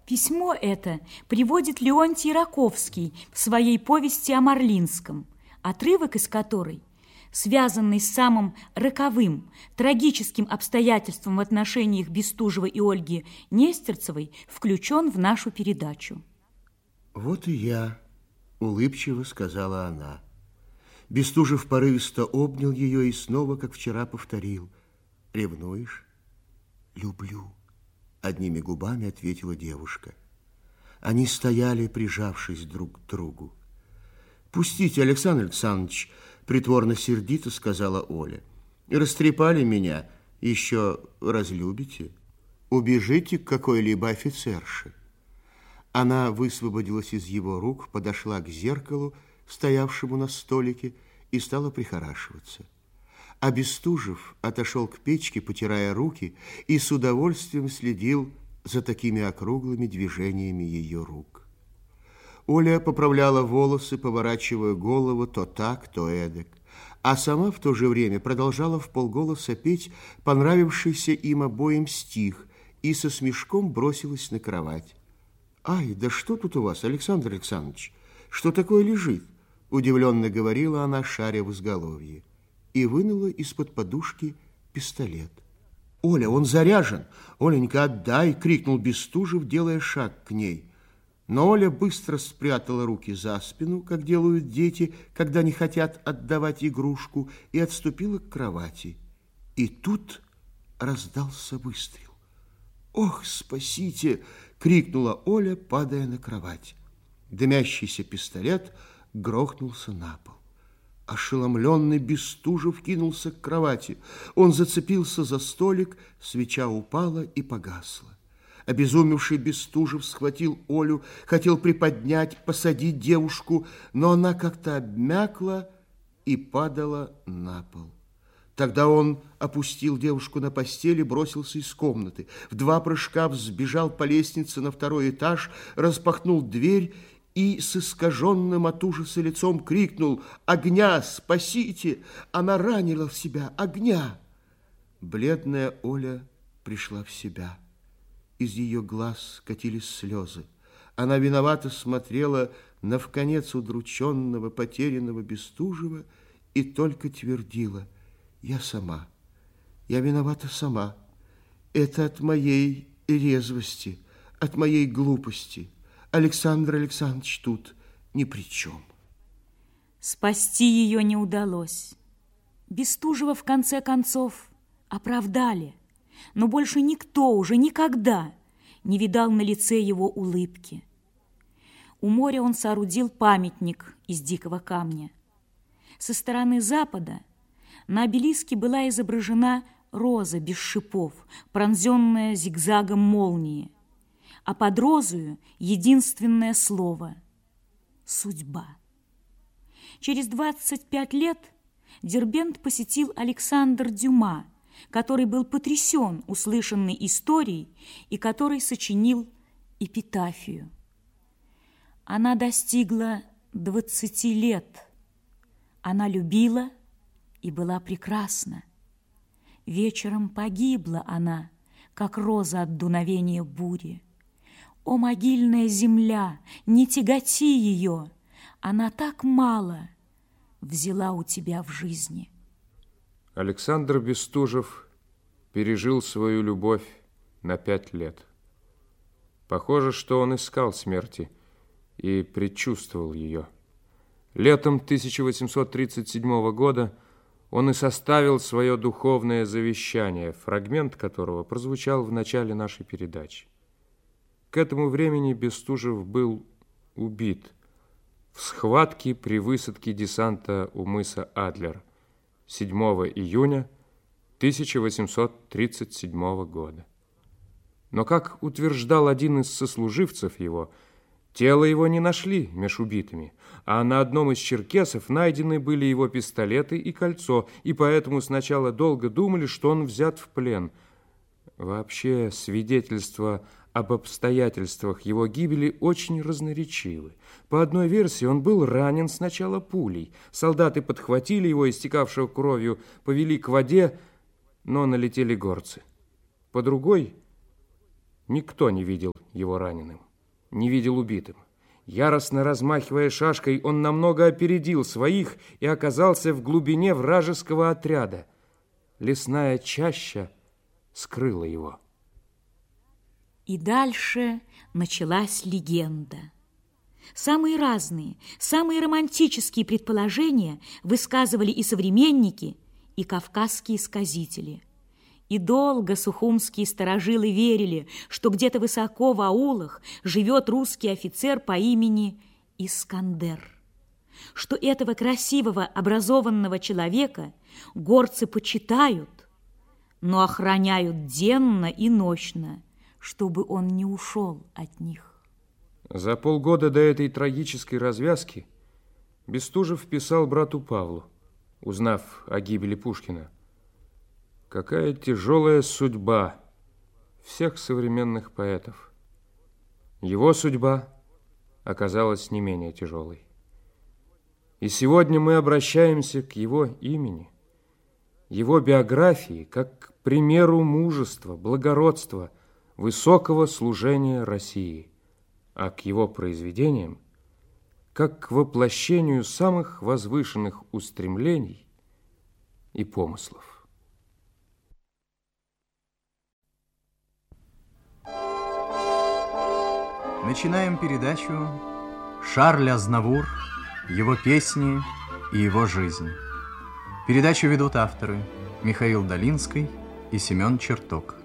Письмо это приводит Леонтий Раковский в своей повести о Марлинском, отрывок из которой, связанный с самым роковым, трагическим обстоятельством в отношениях Бестужева и Ольги Нестерцевой, включен в нашу передачу. «Вот и я», — улыбчиво сказала она. Бестужев порывисто обнял ее и снова, как вчера, повторил: «Ревнуешь?» «Люблю», — одними губами ответила девушка. Они стояли, прижавшись друг к другу. «Пустите, Александр Александрович», — притворно сердито сказала Оля. «Растрепали меня, еще разлюбите. Убежите к какой-либо офицерше». Она высвободилась из его рук, подошла к зеркалу, стоявшему на столике, и стала прихорашиваться. А Бестужев отошел к печке, потирая руки, и с удовольствием следил за такими округлыми движениями ее рук. Оля поправляла волосы, поворачивая голову то так, то эдак, а сама в то же время продолжала вполголоса петь понравившийся им обоим стих и со смешком бросилась на кровать. «Ай, да что тут у вас, Александр Александрович? Что такое лежит?» — удивленно говорила она, шаря в изголовье, и вынула из-под подушки пистолет. «Оля, он заряжен! Оленька, отдай!» — крикнул Бестужев, делая шаг к ней. Но Оля быстро спрятала руки за спину, как делают дети, когда не хотят отдавать игрушку, и отступила к кровати. И тут раздался выстрел. «Ох, спасите!» — крикнула Оля, падая на кровать. Дымящийся пистолет грохнулся на пол. Ошеломленный Бестужев кинулся к кровати. Он зацепился за столик, свеча упала и погасла. Обезумевший Бестужев схватил Олю, хотел приподнять, посадить девушку, но она как-то обмякла и падала на пол. Тогда он опустил девушку на постель и бросился из комнаты. В 2 прыжка взбежал по лестнице на 2-й этаж, распахнул дверь и с искаженным от ужаса лицом крикнул: «Огня! Спасите! Она ранила себя! Огня!» Бледная Оля пришла в себя. Из ее глаз катились слезы. Она виновато смотрела на вконец удрученного, потерянного Бестужева и только твердила: «Я сама, я виновата сама. Это от моей резвости, от моей глупости. Александр Александрович тут ни при чем». Спасти ее не удалось. Бестужева в конце концов оправдали, но больше никто уже никогда не видал на лице его улыбки. У моря он соорудил памятник из дикого камня. Со стороны запада на обелиске была изображена роза без шипов, пронзенная зигзагом молнии, а под розою единственное слово — «Судьба». Через 25 лет Дербент посетил Александр Дюма, который был потрясен услышанной историей и который сочинил эпитафию. Она достигла 20 лет. Она любила и была прекрасна. Вечером погибла она, как роза от дуновения бури. О, могильная земля, не тяготи ее, она так мало взяла у тебя в жизни. Александр Бестужев пережил свою любовь на 5 лет. Похоже, что он искал смерти и предчувствовал ее. Летом 1837 года он и составил свое духовное завещание, фрагмент которого прозвучал в начале нашей передачи. К этому времени Бестужев был убит в схватке при высадке десанта у мыса Адлер 7 июня 1837 года. Но, как утверждал один из сослуживцев его, тело его не нашли меж убитыми, а на одном из черкесов найдены были его пистолеты и кольцо, и поэтому сначала долго думали, что он взят в плен. Вообще, свидетельства об обстоятельствах его гибели очень разноречивы. По одной версии, он был ранен сначала пулей. Солдаты подхватили его, истекавшего кровью, повели к воде, но налетели горцы. По другой, Никто не видел его раненым, не видел убитым. Яростно размахивая шашкой, он намного опередил своих и оказался в глубине вражеского отряда. Лесная чаща скрыла его. И дальше началась легенда. Самые разные, самые романтические предположения высказывали и современники, и кавказские сказители. И долго сухумские старожилы верили, что где-то высоко в аулах живет русский офицер по имени Искандер, что этого красивого, образованного человека горцы почитают, но охраняют денно и нощно, чтобы он не ушел от них. За полгода до этой трагической развязки Бестужев писал брату Павлу, узнав о гибели Пушкина: какая тяжелая судьба всех современных поэтов. Его судьба оказалась не менее тяжелой. И сегодня мы обращаемся к его имени, его биографии, как к примеру мужества, благородства, высокого служения России, а к его произведениям, как к воплощению самых возвышенных устремлений и помыслов. Начинаем передачу «Шарль Азнавур, его песни и его жизнь». Передачу ведут авторы Михаил Долинский и Семен Черток.